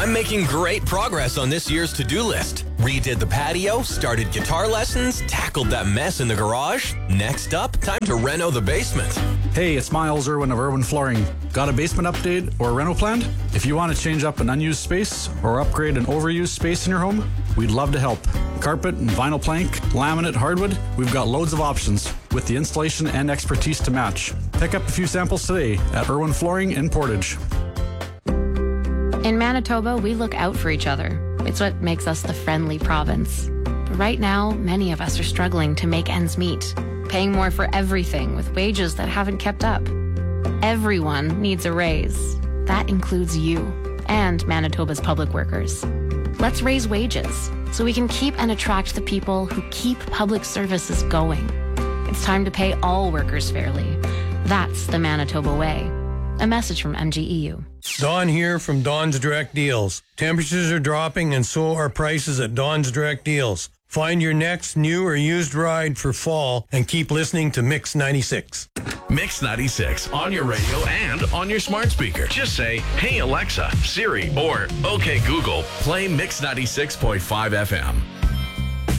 I'm making great progress on this year's to-do list. Redid the patio, started guitar lessons, tackled that mess in the garage. Next up, time to reno the basement. Hey, it's Miles Irwin of Irwin Flooring. Got a basement update or reno planned? If you want to change up an unused space or upgrade an overused space in your home, we'd love to help. Carpet and vinyl plank, laminate, hardwood, we've got loads of options with the installation and expertise to match. Pick up a few samples today at Irwin Flooring in Portage. In Manitoba, we look out for each other. It's what makes us the friendly province. But right now, many of us are struggling to make ends meet, paying more for everything with wages that haven't kept up. Everyone needs a raise. That includes you and Manitoba's public workers. Let's raise wages so we can keep and attract the people who keep public services going. It's time to pay all workers fairly. That's the Manitoba way. A message from MGEU. Don here from Don's Direct Deals. Temperatures are dropping and so are prices at Don's Direct Deals. Find your next new or used ride for fall and keep listening to Mix 96. Mix 96 on your radio and on your smart speaker. Just say, "Hey Alexa, Siri," or "Okay Google, play Mix 96.5 FM."